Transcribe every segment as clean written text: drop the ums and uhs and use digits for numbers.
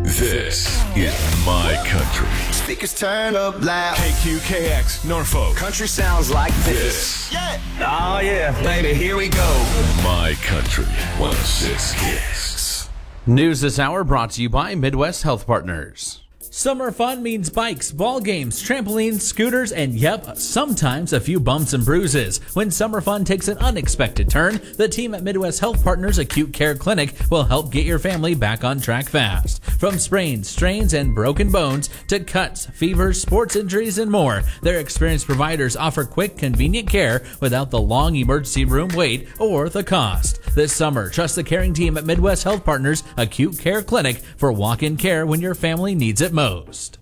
This is my country. Speakers turn up loud. KQKX, Norfolk. Country sounds like this. Yeah. Oh, yeah, baby, here we go. My country, 106 Kicks. News this hour brought to you by Midwest Health Partners. Summer fun means bikes, ball games, trampolines, scooters, and yep, sometimes a few bumps and bruises. When summer fun takes an unexpected turn, the team at Midwest Health Partners Acute Care Clinic will help get your family back on track fast. From sprains, strains, and broken bones to cuts, fevers, sports injuries, and more, their experienced providers offer quick, convenient care without the long emergency room wait or the cost. This summer, trust the caring team at Midwest Health Partners Acute Care Clinic for walk-in care when your family needs it most.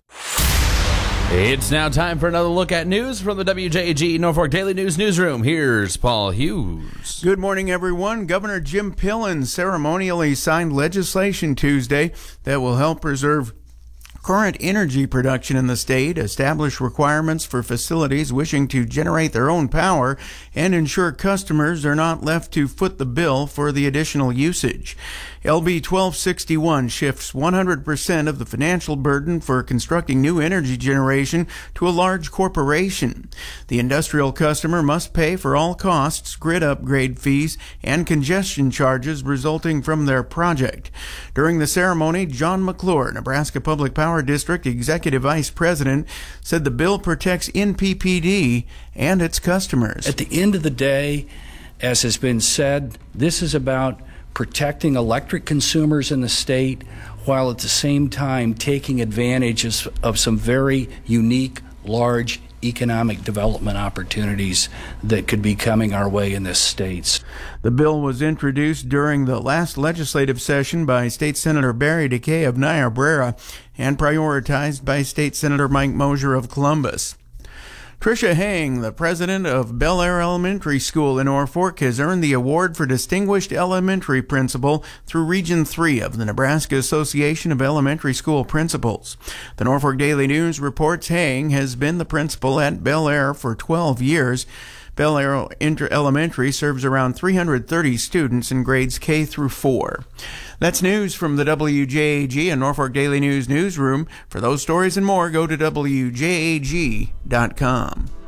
It's now time for another look at news from the WJAG Norfolk Daily News Newsroom. Here's Paul Hughes. Good morning, everyone. Governor Jim Pillen ceremonially signed legislation Tuesday that will help preserve current energy production in the state, establish requirements for facilities wishing to generate their own power, and ensure customers are not left to foot the bill for the additional usage. LB 1261 shifts 100% of the financial burden for constructing new energy generation to a large corporation. The industrial customer must pay for all costs, grid upgrade fees, and congestion charges resulting from their project. During the ceremony, John McClure, Nebraska Public Power District Executive Vice President, said the bill protects NPPD and its customers. At the end of the day, as has been said, this is about protecting electric consumers in the state while at the same time taking advantage of some very unique, large economic development opportunities that could be coming our way in this state. The bill was introduced during the last legislative session by State Senator Barry DeKay of Niobrara and prioritized by State Senator Mike Mosier of Columbus. Tricia Hang, the president of Bel Air Elementary School in Norfolk, has earned the award for Distinguished Elementary Principal through Region 3 of the Nebraska Association of Elementary School Principals. The Norfolk Daily News reports Hang has been the principal at Bel Air for 12 years. Bel Air Elementary serves around 330 students in grades K through 4. That's news from the WJAG and Norfolk Daily News newsroom. For those stories and more, go to WJAG.com.